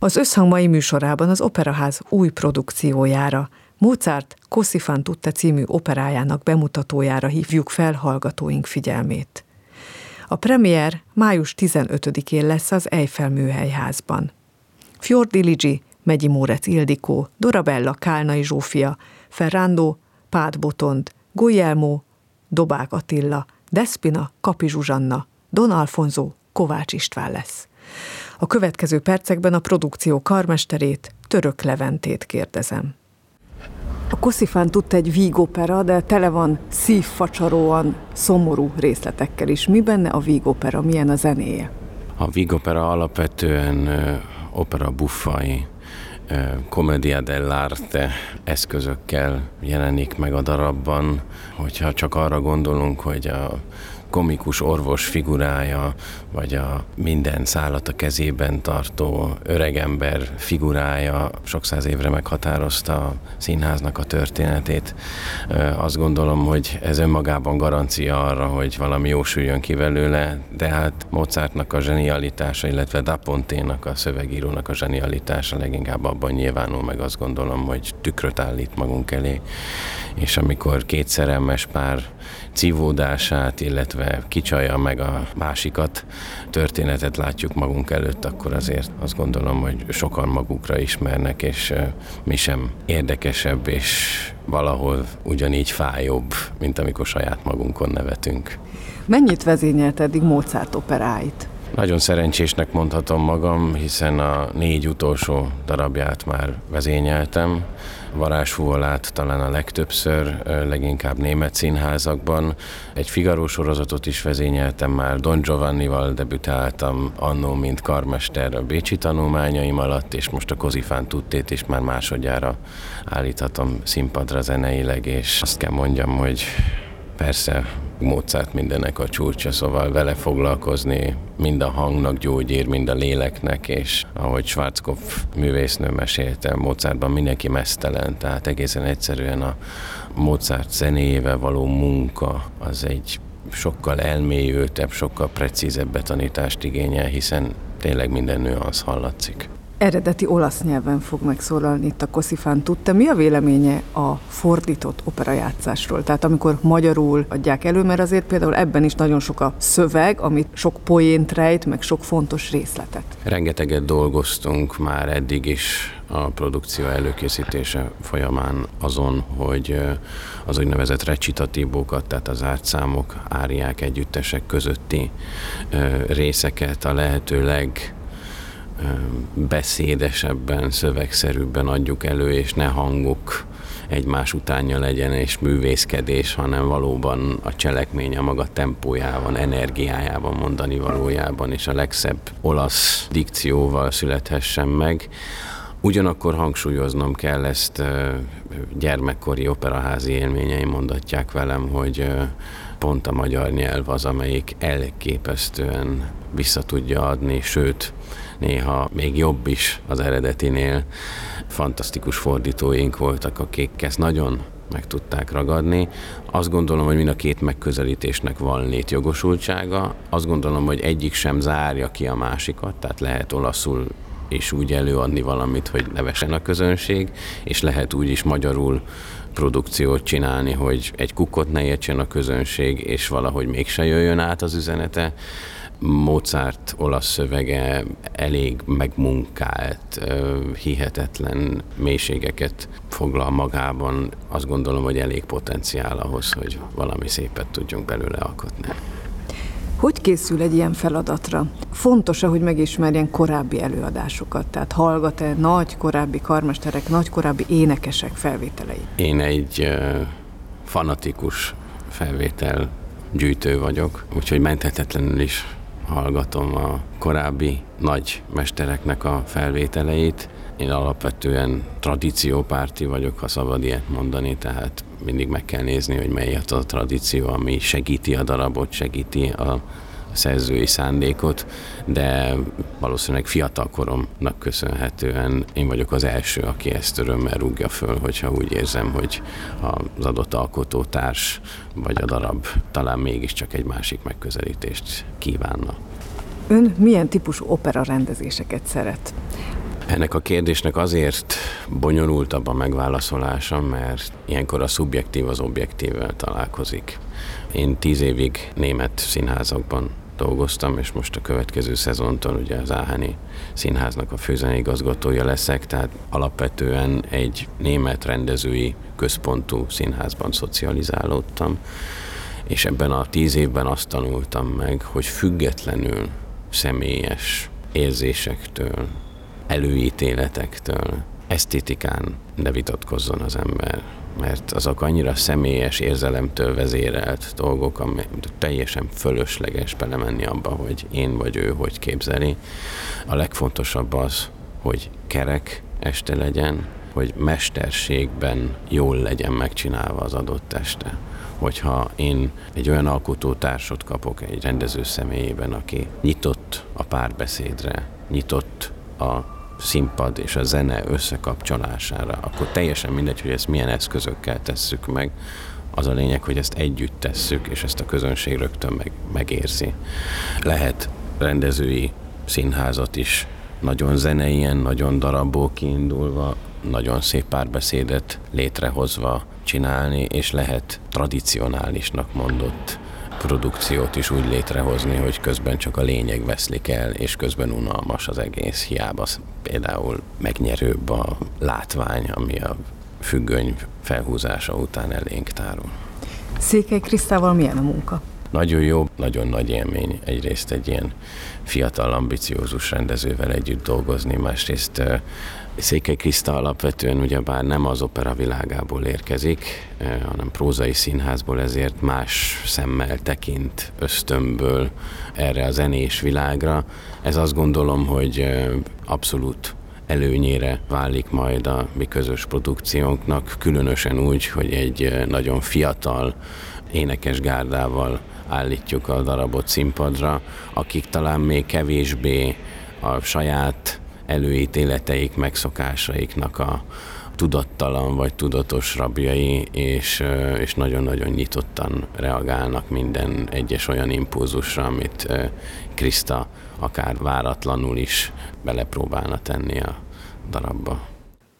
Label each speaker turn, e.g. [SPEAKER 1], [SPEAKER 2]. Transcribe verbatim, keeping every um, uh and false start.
[SPEAKER 1] Az Összhang mai műsorában az Operaház új produkciójára, Mozart Così fan tutte című operájának bemutatójára hívjuk fel hallgatóink figyelmét. A premier május tizenötödikén lesz az Eiffel Műhelyházban. Fiordiligi, Megyi Mórec Ildikó, Dorabella Kálnai Zsófia, Ferrando Pád Botond, Guglielmo Dobák Attila, Despina Kapi Zsuzsanna, Don Alfonso Kovács István lesz. A következő percekben a produkció karmesterét, Török Leventét kérdezem. A Così fan tutte egy vígopera, de tele van szívfacsaróan szomorú részletekkel is. Mi benne a vígopera, milyen a zenéje?
[SPEAKER 2] A vígopera alapvetően uh, opera buffai, uh, commedia dell'arte eszközökkel jelenik meg a darabban. Hogyha csak arra gondolunk, hogy a komikus orvos figurája, vagy a minden szállat a kezében tartó öregember figurája sok száz évre meghatározta a színháznak a történetét. Azt gondolom, hogy ez önmagában garancia arra, hogy valami jósuljon ki belőle, de hát Mozartnak a zsenialitása, illetve Da Ponténak, a szövegírónak a zsenialitása leginkább abban nyilvánul meg, azt gondolom, hogy tükröt állít magunk elé, és amikor két szerelmes pár cívódását, illetve kicsalja meg a másikat, történetet látjuk magunk előtt, akkor azért azt gondolom, hogy sokan magukra ismernek, és mi sem érdekesebb, és valahol ugyanígy fájóbb, mint amikor saját magunkon nevetünk.
[SPEAKER 1] Mennyit vezényelt eddig Mozart operáit?
[SPEAKER 2] Nagyon szerencsésnek mondhatom magam, hiszen a négy utolsó darabját már vezényeltem. Varázsfúvalát talán a legtöbbször, leginkább német színházakban. Egy Figaro sorozatot is vezényeltem már, Don Giovannival debütáltam annó, mint karmester a bécsi tanulmányaim alatt, és most a Così fan tuttét is már másodjára állíthatom színpadra zeneileg, és azt kell mondjam, hogy persze Mozart mindennek a csúcsa, szóval vele foglalkozni mind a hangnak gyógyír, mind a léleknek, és ahogy Schwarzkopf művésznő mesélte, Mozartban mindenki meztelen, tehát egészen egyszerűen a Mozart zenéjével való munka az egy sokkal elmélyültebb, sokkal precízebb betanítást igényel, hiszen tényleg minden nüansz hallatszik.
[SPEAKER 1] Eredeti olasz nyelven fog megszólalni itt a Così fan tutte. Mi a véleménye a fordított operajátszásról? Tehát amikor magyarul adják elő, mert azért például ebben is nagyon sok a szöveg, amit sok poént rejt, meg sok fontos részletet.
[SPEAKER 2] Rengeteget dolgoztunk már eddig is a produkció előkészítése folyamán azon, hogy az úgynevezett recitatívókat, tehát az ártszámok, áriák, együttesek közötti részeket a lehető leg beszédesebben, szövegszerűbben adjuk elő, és ne hangok egymás utánja legyen, és művészkedés, hanem valóban a cselekmény a maga tempójában, energiájában, mondani valójában, és a legszebb olasz dikcióval születhessen meg. Ugyanakkor hangsúlyoznom kell ezt, gyermekkori operaházi élményeim mondatják velem, hogy pont a magyar nyelv az, amelyik elképesztően vissza tudja adni, sőt, néha még jobb is az eredetinél. Fantasztikus fordítóink voltak, akik ezt nagyon meg tudták ragadni. Azt gondolom, hogy mind a két megközelítésnek van létjogosultsága. Azt gondolom, hogy egyik sem zárja ki a másikat, tehát lehet olaszul és úgy előadni valamit, hogy nevessen a közönség, és lehet úgy is magyarul produkciót csinálni, hogy egy kukkot ne értsen a közönség, és valahogy mégse jöjjön át az üzenete. Mozart olasz szövege elég megmunkált, hihetetlen mélységeket foglal magában. Azt gondolom, hogy elég potenciál ahhoz, hogy valami szépet tudjunk belőle alkotni.
[SPEAKER 1] Hogy készül egy ilyen feladatra? Fontos-e, hogy megismerjen korábbi előadásokat? Tehát hallgat-e nagy korábbi karmesterek, nagy korábbi énekesek felvételeit?
[SPEAKER 2] Én egy uh, fanatikus felvétel gyűjtő vagyok, úgyhogy menthetetlenül is hallgatom a korábbi nagy mestereknek a felvételeit. Én alapvetően tradíciópárti vagyok, ha szabad ilyet mondani, tehát mindig meg kell nézni, hogy mely az a tradíció, ami segíti a darabot, segíti a szerzői szándékot, de valószínűleg fiatal koromnak köszönhetően én vagyok az első, aki ezt örömmel rúgja föl, hogyha úgy érzem, hogy az adott alkotótárs vagy a darab talán mégiscsak egy másik megközelítést kívánna.
[SPEAKER 1] Ön milyen típusú opera rendezéseket szeret?
[SPEAKER 2] Ennek a kérdésnek azért bonyolultabb a megválaszolása, mert ilyenkor a szubjektív az objektívvel találkozik. Én tíz évig német színházakban dolgoztam, és most a következő szezontól ugye az Aacheni Színháznak a főzeneigazgatója leszek, tehát alapvetően egy német rendezői központú színházban szocializálódtam, és ebben a tíz évben azt tanultam meg, hogy függetlenül személyes érzésektől, előítéletektől, esztétikán ne vitatkozzon az ember, mert azok annyira személyes érzelemtől vezérelt dolgok, ami teljesen fölösleges belemenni abba, hogy én vagy ő hogy képzeli. A legfontosabb az, hogy kerek este legyen, hogy mesterségben jól legyen megcsinálva az adott este. Hogyha én egy olyan alkotótársot kapok egy rendező személyében, aki nyitott a párbeszédre, nyitott a színpad és a zene összekapcsolására, akkor teljesen mindegy, hogy ezt milyen eszközökkel tesszük meg. Az a lényeg, hogy ezt együtt tesszük, és ezt a közönség rögtön meg, megérzi. Lehet rendezői színházat is nagyon zeneien, nagyon darabból kiindulva, nagyon szép párbeszédet létrehozva csinálni, és lehet tradicionálisnak mondott produkciót is úgy létrehozni, hogy közben csak a lényeg veszlik el, és közben unalmas az egész, hiába például megnyerőbb a látvány, ami a függöny felhúzása után elénk tárul.
[SPEAKER 1] Székely Krisztával milyen a munka?
[SPEAKER 2] Nagyon jó, nagyon nagy élmény egyrészt egy ilyen fiatal, ambiciózus rendezővel együtt dolgozni, másrészt Székely Kriszta alapvetően ugyebár nem az opera világából érkezik, hanem prózai színházból, ezért más szemmel tekint ösztönből erre a zenés világra. Ez azt gondolom, hogy abszolút előnyére válik majd a mi közös produkciónknak, különösen úgy, hogy egy nagyon fiatal énekesgárdával állítjuk a darabot színpadra, akik talán még kevésbé a saját előítéleteik, megszokásaiknak a tudattalan vagy tudatos rabjai, és, és nagyon-nagyon nyitottan reagálnak minden egyes olyan impulzusra, amit Kriszta akár váratlanul is belepróbálna tenni a darabba.